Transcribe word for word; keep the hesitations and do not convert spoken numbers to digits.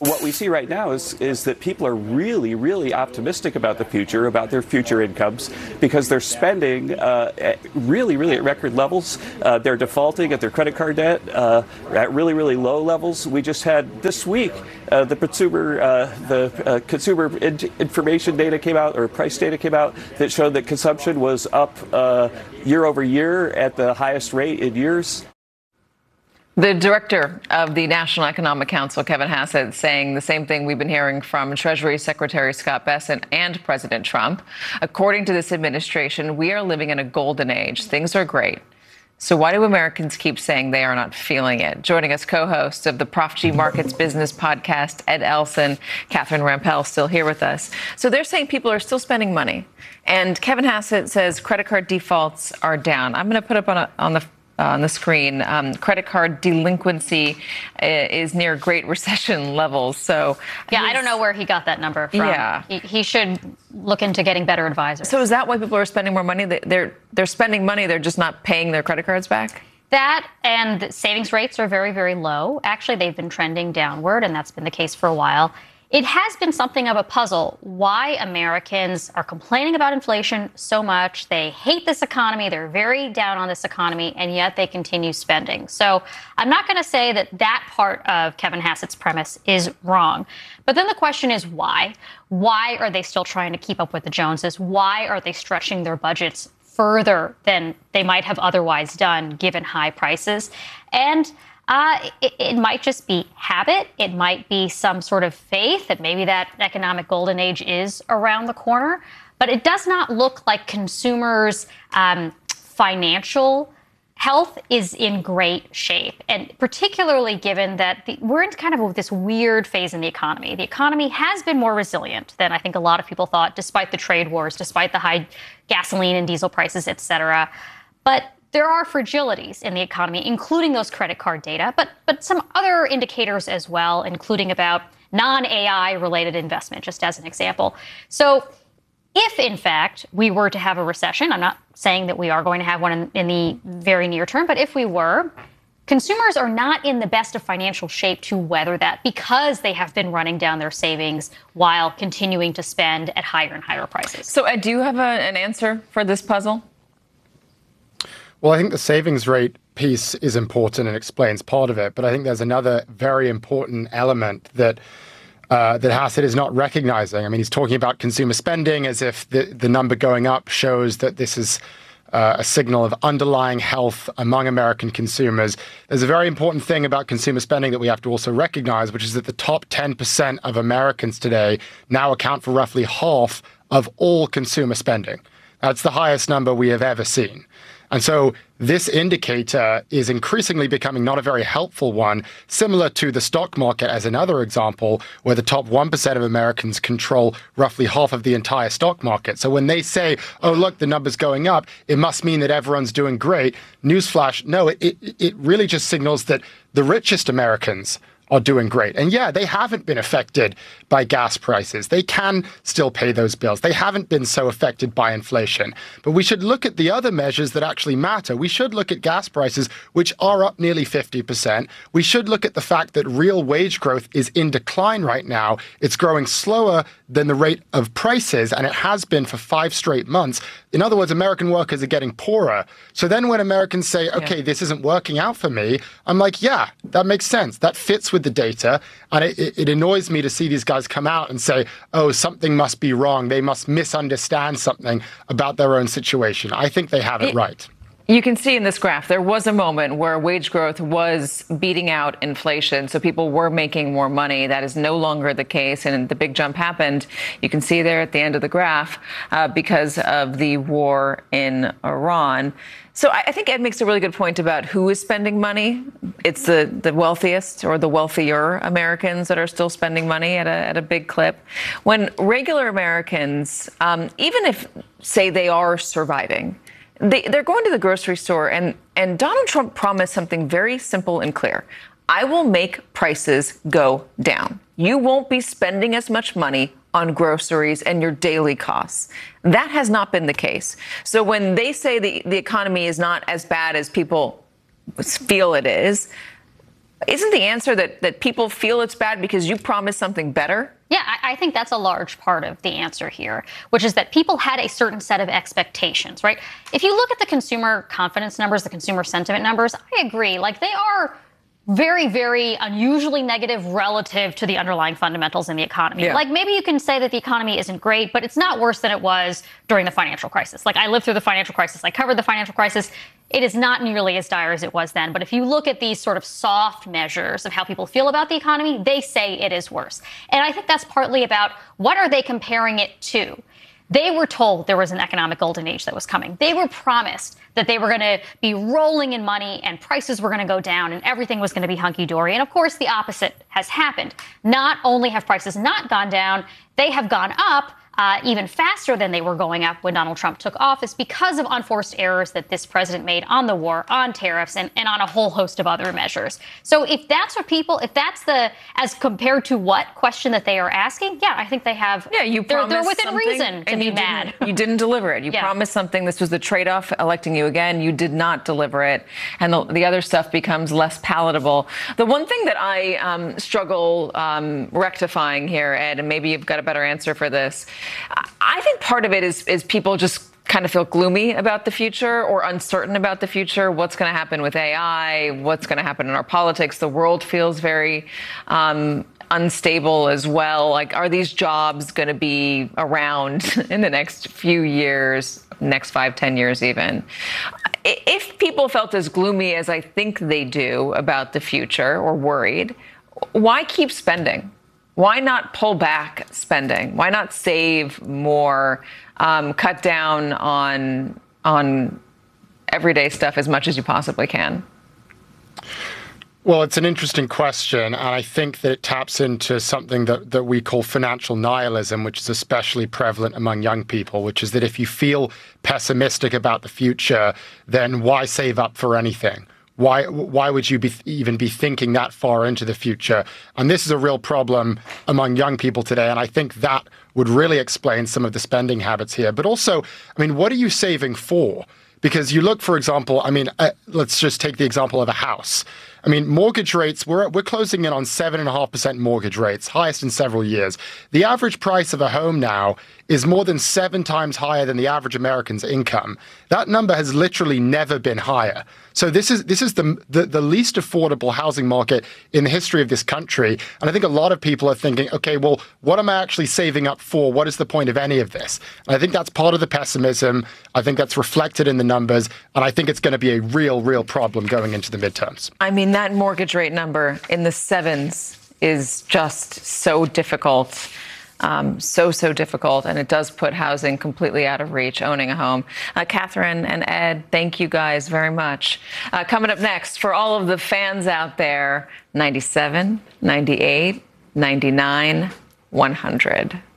What we see right now is is that people are really, really optimistic about the future, about their future incomes, because they're spending uh, at really, really at record levels. Uh, they're defaulting at their credit card debt uh, at really, really low levels. We just had this week uh, the consumer uh, the uh, consumer in- information data came out, or price data came out, that showed that consumption was up uh, year over year at the highest rate in years. The director of the National Economic Council, Kevin Hassett, saying the same thing we've been hearing from Treasury Secretary Scott Bessent and President Trump. According to this administration, we are living in a golden age. Things are great. So why do Americans keep saying they are not feeling it? Joining us, co-host of the Prof G Markets Business Podcast, Ed Elson, Catherine Rampell, still here with us. So they're saying people are still spending money. And Kevin Hassett says credit card defaults are down. I'm going to put up on, a, on the Uh, on the screen, um, credit card delinquency uh, is near Great Recession levels. So, yeah, I don't know where he got that number from. Yeah, he, he should look into getting better advisors. So, is that why people are spending more money? They're they're spending money. They're just not paying their credit cards back. That and savings rates are very, very low. Actually, they've been trending downward, and that's been the case for a while. It has been something of a puzzle why Americans are complaining about inflation so much. They hate this economy. They're very down on this economy, and yet they continue spending. So I'm not going to say that that part of Kevin Hassett's premise is wrong. But then the question is why? Why are they still trying to keep up with the Joneses? Why are they stretching their budgets further than they might have otherwise done given high prices? And Uh, it, it might just be habit. It might be some sort of faith that maybe that economic golden age is around the corner. But it does not look like consumers' um, financial health is in great shape. And particularly given that the, we're in kind of this weird phase in the economy. The economy has been more resilient than I think a lot of people thought, despite the trade wars, despite the high gasoline and diesel prices, et cetera. But there are fragilities in the economy, including those credit card data, but but some other indicators as well, including about non-A I related investment, just as an example. So if, in fact, we were to have a recession, I'm not saying that we are going to have one in, in the very near term, but if we were, consumers are not in the best of financial shape to weather that because they have been running down their savings while continuing to spend at higher and higher prices. So, Ed, do you have a, an answer for this puzzle? Well, I think the savings rate piece is important and explains part of it. But I think there's another very important element that uh, that Hassett is not recognizing. I mean, he's talking about consumer spending as if the, the number going up shows that this is uh, a signal of underlying health among American consumers. There's a very important thing about consumer spending that we have to also recognize, which is that the top ten percent of Americans today now account for roughly half of all consumer spending. That's the highest number we have ever seen. And so this indicator is increasingly becoming not a very helpful one, similar to the stock market as another example, where the top one percent of Americans control roughly half of the entire stock market. So when they say, oh, look, the number's going up, it must mean that everyone's doing great. Newsflash, no, it, it, it really just signals that the richest Americans are doing great. And yeah, they haven't been affected by gas prices. They can still pay those bills. They haven't been so affected by inflation. But we should look at the other measures that actually matter. We should look at gas prices, which are up nearly fifty percent. We should look at the fact that real wage growth is in decline right now. It's growing slower than the rate of prices, and it has been for five straight months. In other words, American workers are getting poorer. So then when Americans say, okay, yeah. this isn't working out for me, I'm like, yeah, that makes sense. That fits with the data. And it, it, it annoys me to see these guys come out and say, oh, something must be wrong. They must misunderstand something about their own situation. I think they have it, it right. You can see in this graph, there was a moment where wage growth was beating out inflation. So people were making more money. That is no longer the case. And the big jump happened, you can see there at the end of the graph, uh, because of the war in Iran. So I, I think Ed makes a really good point about who is spending money. It's the, the wealthiest or the wealthier Americans that are still spending money at a, at a big clip. When regular Americans, um, even if, say, they are surviving, They, they're going to the grocery store, and, and Donald Trump promised something very simple and clear. I will make prices go down. You won't be spending as much money on groceries and your daily costs. That has not been the case. So when they say the, the economy is not as bad as people feel it is, Isn't the answer that, that people feel it's bad because you promised something better? Yeah, I, I think that's a large part of the answer here, which is that people had a certain set of expectations, right? If you look at the consumer confidence numbers, the consumer sentiment numbers, I agree. Like, they are very, very unusually negative relative to the underlying fundamentals in the economy. Yeah. Like, maybe you can say that the economy isn't great, but it's not worse than it was during the financial crisis. Like, I lived through the financial crisis. I covered the financial crisis. It is not nearly as dire as it was then. But if you look at these sort of soft measures of how people feel about the economy, they say it is worse. And I think that's partly about what are they comparing it to? They were told there was an economic golden age that was coming. They were promised that they were going to be rolling in money and prices were going to go down and everything was going to be hunky-dory. And of course, the opposite has happened. Not only have prices not gone down, they have gone up uh, even faster than they were going up when Donald Trump took office because of unforced errors that this president made on the war, on tariffs, and, and on a whole host of other measures. So if that's what people, if that's the, as compared to what question that they are asking, yeah, I think they have, yeah, you they're, they're promised within reason to be mad. You didn't deliver it. You Yeah. promised something. This was the trade-off, electing you again. You did not deliver it. And the, the other stuff becomes less palatable. The one thing that I um, struggle um, rectifying here, Ed, and maybe you've got a better answer for this, I think part of it is, is people just kind of feel gloomy about the future or uncertain about the future. What's going to happen with A I? What's going to happen in our politics? The world feels very um, unstable as well. Like, are these jobs going to be around in the next few years, next five, ten years even? If people felt as gloomy as I think they do about the future or worried, why keep spending? Why not pull back spending? Why not save more, um, cut down on on everyday stuff as much as you possibly can? Well, it's an interesting question, and I think that it taps into something that, that we call financial nihilism, which is especially prevalent among young people, which is that if you feel pessimistic about the future, then why save up for anything? Why why would you be even be thinking that far into the future? And this is a real problem among young people today. And I think that would really explain some of the spending habits here. But also, I mean, what are you saving for? Because you look, for example, I mean, uh, let's just take the example of a house. I mean, mortgage rates, we're, we're closing in on seven point five percent mortgage rates, highest in several years. The average price of a home now is more than seven times higher than the average American's income. That number has literally never been higher. So this is this is the, the the least affordable housing market in the history of this country. And I think a lot of people are thinking, okay, well, what am I actually saving up for? What is the point of any of this? And I think that's part of the pessimism. I think that's reflected in the numbers. And I think it's going to be a real, real problem going into the midterms. I mean, that mortgage rate number in the sevens is just so difficult. Um, so, so difficult, and it does put housing completely out of reach, owning a home. Uh, Catherine and Ed, thank you guys very much. Uh, coming up next, for all of the fans out there, ninety-seven, ninety-eight, ninety-nine, one hundred.